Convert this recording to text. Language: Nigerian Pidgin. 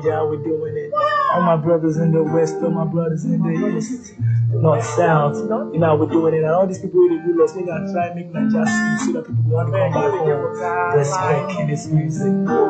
Nigeria, how we doing it? All my brothers in the west, all my brothers in the east, north, south, you know how we're doing it. And all these people really do us, make I try make Nigeria see so that people want to come back home. Respect in this music.